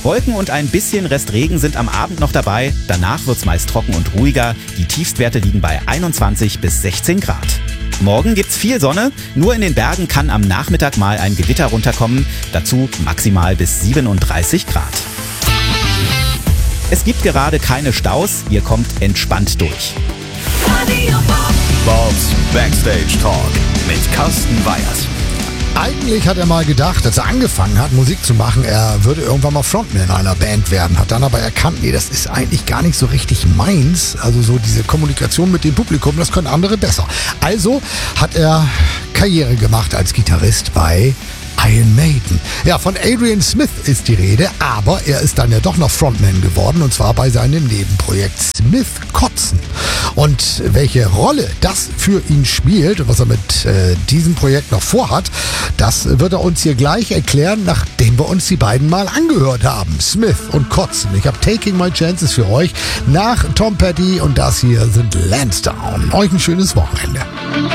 Wolken und ein bisschen Restregen sind am Abend noch dabei. Danach wird's meist trocken und ruhiger. Die Tiefstwerte liegen bei 21 bis 16 Grad. Morgen gibt's viel Sonne. Nur in den Bergen kann am Nachmittag mal ein Gewitter runterkommen. Dazu maximal bis 37 Grad. Es gibt gerade keine Staus. Ihr kommt entspannt durch. Bobs Backstage Talk mit Carsten Weyers. Eigentlich hat er mal gedacht, als er angefangen hat, Musik zu machen, er würde irgendwann mal Frontman einer Band werden. Hat dann aber erkannt, nee, das ist eigentlich gar nicht so richtig meins. Also so diese Kommunikation mit dem Publikum, das können andere besser. Also hat er Karriere gemacht als Gitarrist bei Iron Maiden. Ja, von Adrian Smith ist die Rede, aber er ist dann ja doch noch Frontman geworden, und zwar bei seinem Nebenprojekt Smith Kotzen. Und welche Rolle das für ihn spielt und was er mit diesem Projekt noch vorhat, das wird er uns hier gleich erklären, nachdem wir uns die beiden mal angehört haben. Smith und Kotzen. Ich habe Taking My Chances für euch nach Tom Petty, und das hier sind Lansdowne. Euch ein schönes Wochenende.